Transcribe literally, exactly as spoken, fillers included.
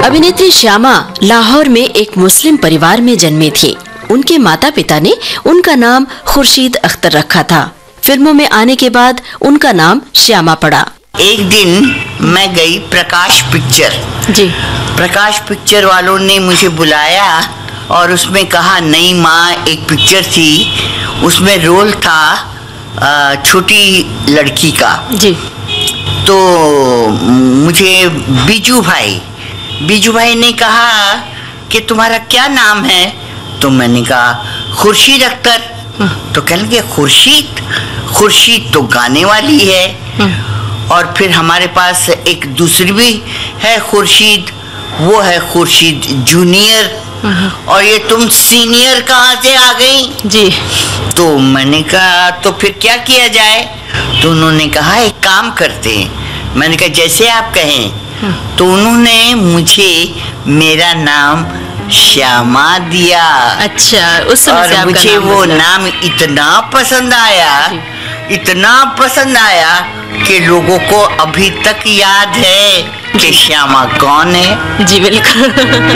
अभिनेत्री श्यामा लाहौर में एक मुस्लिम परिवार में जन्मी थी। उनके माता पिता ने उनका नाम खुर्शीद अख्तर रखा था। फिल्मों में आने के बाद उनका नाम श्यामा पड़ा। एक दिन मैं गई प्रकाश पिक्चर जी। प्रकाश पिक्चर वालों ने मुझे बुलाया और उसमें कहा नई माँ एक पिक्चर थी, उसमें रोल था छोटी लड़की का। जी। तो मुझे बीजू भाई बीजू भाई ने कहा कि तुम्हारा क्या नाम है? तो मैंने कहा खुर्शीद अख्तर। तो कहने लगे खुर्शीद खुर्शीद तो गाने वाली है, और फिर हमारे पास एक दूसरी भी है खुर्शीद, वो है खुर्शीद जूनियर, और ये तुम सीनियर कहाँ से आ गई? जी। तो मैंने कहा तो फिर क्या किया जाए? तो उन्होंने कहा एक काम करते हैं। मैंने कहा जैसे आप कहें। तो उन्होंने मुझे मेरा नाम श्यामा दिया। अच्छा, उस समय और से आपका मुझे नाम वो बदला। नाम इतना पसंद आया, इतना पसंद आया कि लोगों को अभी तक याद है कि श्यामा कौन है। जी बिल्कुल।